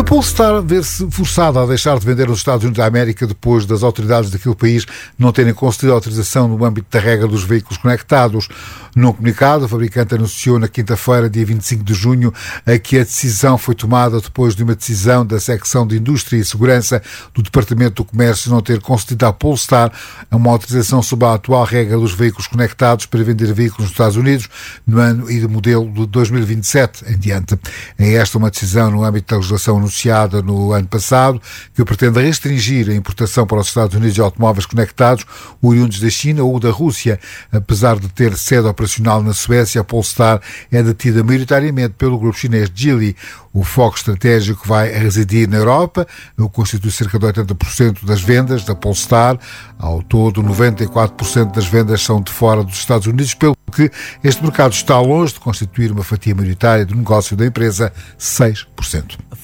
Polestar vê-se forçada a deixar de vender nos Estados Unidos da América depois das autoridades daquele país não terem concedido autorização no âmbito da regra dos veículos conectados. Num comunicado, o fabricante anunciou na quinta-feira, dia 25 de junho, que a decisão foi tomada depois de uma decisão da secção de Indústria e Segurança do Departamento do Comércio não ter concedido à Polestar uma autorização sob a atual regra dos veículos conectados para vender veículos nos Estados Unidos no ano e do modelo de 2027 em diante. É esta uma decisão no âmbito da legislação anunciada no ano passado, que pretende restringir a importação para os Estados Unidos de automóveis conectados oriundos da China ou da Rússia. Apesar de ter sede operacional na Suécia, a Polestar é detida maioritariamente pelo grupo chinês Geely. O foco estratégico vai residir na Europa, o que constitui cerca de 80% das vendas da Polestar. Ao todo, 94% das vendas são de fora dos Estados Unidos, pelo que este mercado está longe de constituir uma fatia maioritária do negócio da empresa, 6%.